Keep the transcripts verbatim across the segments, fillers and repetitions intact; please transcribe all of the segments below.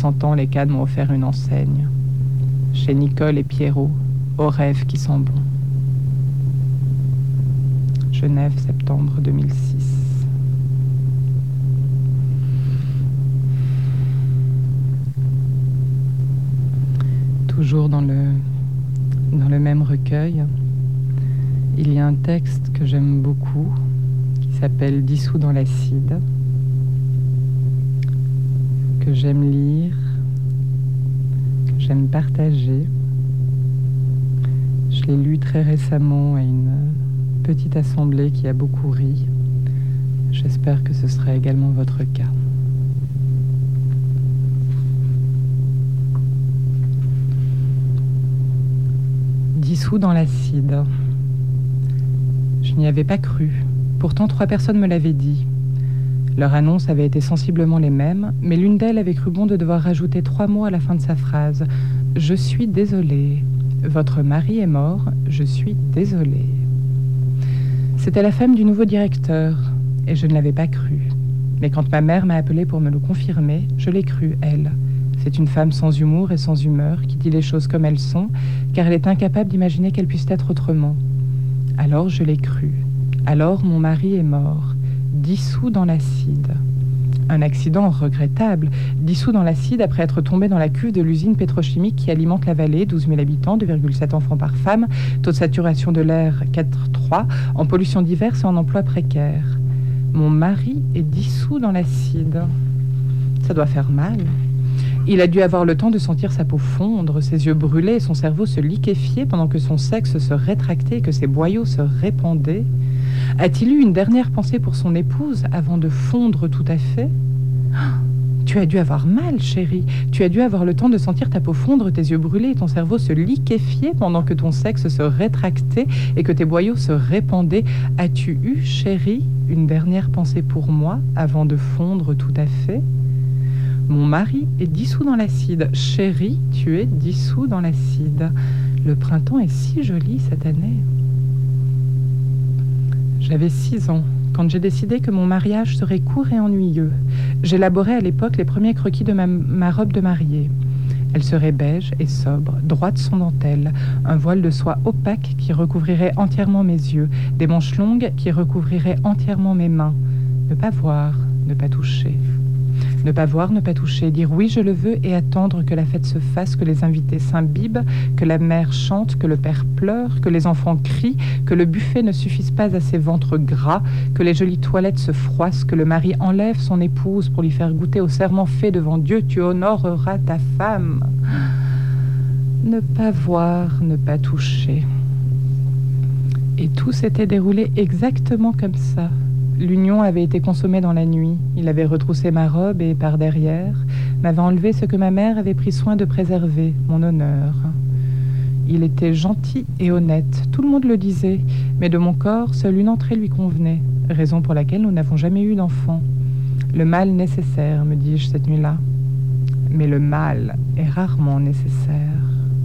soixante ans, les cadres m'ont offert une enseigne. Chez Nicole et Pierrot, aux rêves qui sont bons. Genève, septembre deux mille six. Toujours dans le, dans le même recueil, il y a un texte que j'aime beaucoup qui s'appelle « Dissous dans l'acide », que j'aime lire, que j'aime partager. Je l'ai lu très récemment à une petite assemblée qui a beaucoup ri. J'espère que ce sera également votre cas. Dissous dans l'acide. Je n'y avais pas cru. Pourtant, trois personnes me l'avaient dit. Leurs annonces avaient été sensiblement les mêmes, mais l'une d'elles avait cru bon de devoir rajouter trois mots à la fin de sa phrase. « Je suis désolée. Votre mari est mort. Je suis désolée. » C'était la femme du nouveau directeur, et je ne l'avais pas cru. Mais quand ma mère m'a appelée pour me le confirmer, je l'ai cru, elle. C'est une femme sans humour et sans humeur, qui dit les choses comme elles sont, car elle est incapable d'imaginer qu'elles puissent être autrement. Alors je l'ai cru. Alors mon mari est mort, dissous dans l'acide. Un accident regrettable, dissous dans l'acide après être tombé dans la cuve de l'usine pétrochimique qui alimente la vallée, douze mille habitants, deux virgule sept enfants par femme, taux de saturation de l'air quatre virgule trois, en pollution diverse et en emploi précaire. Mon mari est dissous dans l'acide. Ça doit faire mal. Il a dû avoir le temps de sentir sa peau fondre, ses yeux brûler et son cerveau se liquéfier pendant que son sexe se rétractait et que ses boyaux se répandaient. A-t-il eu une dernière pensée pour son épouse avant de fondre tout à fait ? Tu as dû avoir mal, chérie. Tu as dû avoir le temps de sentir ta peau fondre, tes yeux brûler et ton cerveau se liquéfier pendant que ton sexe se rétractait et que tes boyaux se répandaient. As-tu eu, chérie, une dernière pensée pour moi avant de fondre tout à fait ? Mon mari est dissous dans l'acide. Chérie, tu es dissous dans l'acide. Le printemps est si joli cette année. J'avais six ans quand j'ai décidé que mon mariage serait court et ennuyeux. J'élaborais à l'époque les premiers croquis de ma, ma robe de mariée. Elle serait beige et sobre, droite sans dentelle, un voile de soie opaque qui recouvrirait entièrement mes yeux, des manches longues qui recouvriraient entièrement mes mains. Ne pas voir, ne pas toucher. Ne pas voir, ne pas toucher, dire oui je le veux et attendre que la fête se fasse, que les invités s'imbibent, que la mère chante, que le père pleure, que les enfants crient, que le buffet ne suffise pas à ses ventres gras, que les jolies toilettes se froissent, que le mari enlève son épouse pour lui faire goûter au serment fait devant Dieu, tu honoreras ta femme. Ne pas voir, ne pas toucher. Et tout s'était déroulé exactement comme ça. L'union avait été consommée dans la nuit. Il avait retroussé ma robe et, par derrière, m'avait enlevé ce que ma mère avait pris soin de préserver, mon honneur. Il était gentil et honnête, tout le monde le disait, mais de mon corps, seule une entrée lui convenait, raison pour laquelle nous n'avons jamais eu d'enfant. Le mal nécessaire, me dis-je cette nuit-là. Mais le mal est rarement nécessaire.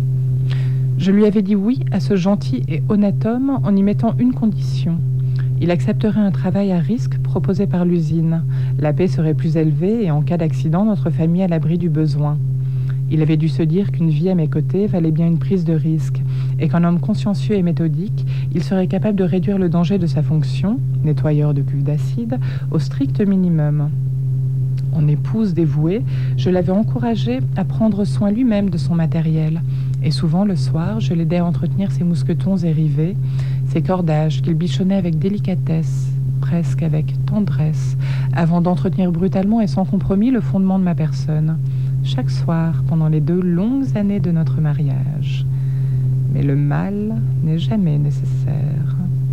Je lui avais dit oui à ce gentil et honnête homme en y mettant une condition. Il accepterait un travail à risque proposé par l'usine. La paie serait plus élevée et en cas d'accident, notre famille à l'abri du besoin. Il avait dû se dire qu'une vie à mes côtés valait bien une prise de risque et qu'un homme consciencieux et méthodique, il serait capable de réduire le danger de sa fonction, nettoyeur de cuves d'acide, au strict minimum. En épouse dévouée, je l'avais encouragé à prendre soin lui-même de son matériel. Et souvent, le soir, je l'aidais à entretenir ses mousquetons et rivets, ses cordages qu'il bichonnait avec délicatesse, presque avec tendresse, avant d'entretenir brutalement et sans compromis le fondement de ma personne, chaque soir pendant les deux longues années de notre mariage. Mais le mal n'est jamais nécessaire.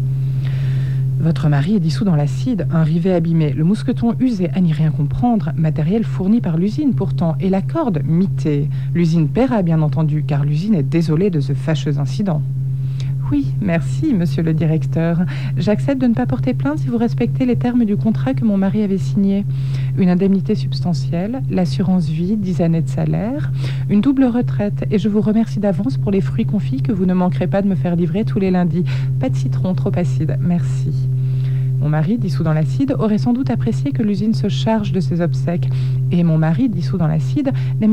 Votre mari est dissous dans l'acide, un rivet abîmé, le mousqueton usé à n'y rien comprendre, matériel fourni par l'usine pourtant, et la corde mitée. L'usine paiera bien entendu, car l'usine est désolée de ce fâcheux incident. Oui, merci, monsieur le directeur. J'accepte de ne pas porter plainte si vous respectez les termes du contrat que mon mari avait signé. Une indemnité substantielle, l'assurance vie, dix années de salaire, une double retraite, et je vous remercie d'avance pour les fruits confits que vous ne manquerez pas de me faire livrer tous les lundis. Pas de citron trop acide, merci. Mon mari, dissous dans l'acide, aurait sans doute apprécié que l'usine se charge de ses obsèques. Et mon mari, dissous dans l'acide, n'aimait